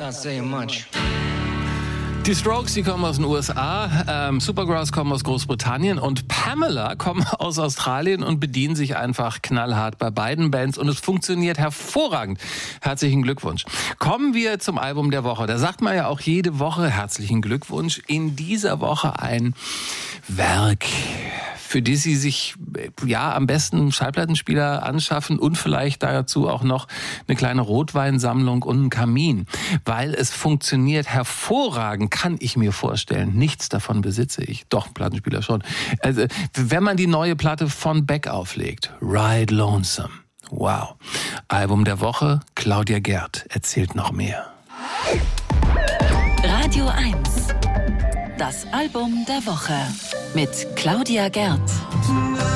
Not saying much. Die Strokes, die kommen aus den USA, Supergrass kommen aus Großbritannien und Pamela kommen aus Australien und bedienen sich einfach knallhart bei beiden Bands und es funktioniert hervorragend. Herzlichen Glückwunsch. Kommen wir zum Album der Woche. Da sagt man ja auch jede Woche herzlichen Glückwunsch. In dieser Woche ein Werk, für die Sie sich am besten Schallplattenspieler anschaffen und vielleicht dazu auch noch eine kleine Rotweinsammlung und einen Kamin. Weil es funktioniert hervorragend, kann ich mir vorstellen. Nichts davon besitze ich. Doch, einen Plattenspieler schon. Also, wenn man die neue Platte von Beck auflegt, Ride Lonesome. Wow. Album der Woche, Claudia Gerd erzählt noch mehr. Radio 1. Das Album der Woche mit Claudia Gerd.